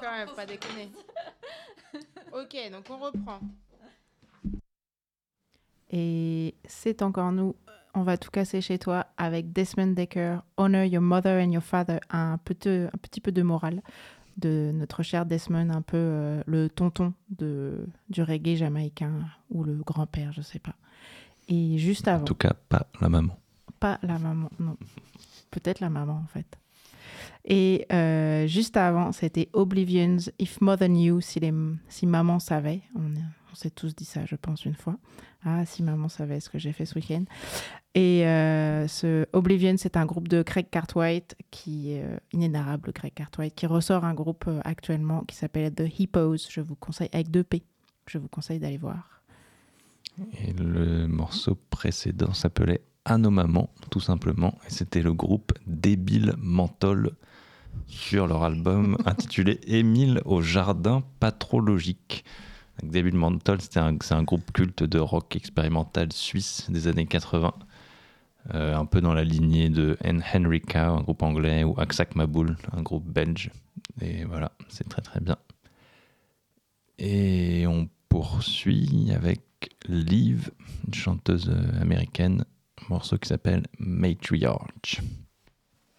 Quand même, pas déconner. Ok, donc on reprend. Et c'est encore nous. On va tout casser chez toi avec Desmond Dekker, Honor Your Mother and Your Father, un petit peu de morale de notre cher Desmond, un peu le tonton du reggae jamaïcain, ou le grand-père, je sais pas. Et juste En avant... tout cas, pas la maman. Pas la maman, non. Peut-être la maman, en fait. Et juste avant, c'était Oblivion's If Mother Knew, si maman savait. On s'est tous dit ça, je pense, une fois. Ah, si maman savait ce que j'ai fait ce week-end. Et ce Oblivion, c'est un groupe de Craig Cartwright, inénarrable Craig Cartwright, qui ressort un groupe actuellement qui s'appelle The Hippos. Je vous conseille, avec 2 P. Je vous conseille d'aller voir. Et le morceau précédent s'appelait À nos mamans, tout simplement. Et c'était le groupe Débile Menthol sur leur album intitulé Émile au jardin pathologique. Débile Menthol, c'est un groupe culte de rock expérimental suisse des années 80. Un peu dans la lignée de Henrika, un groupe anglais, ou Aksak Maboul, un groupe belge. Et voilà, c'est très très bien. Et on poursuit avec Liv, une chanteuse américaine, un morceau qui s'appelle Matriarch.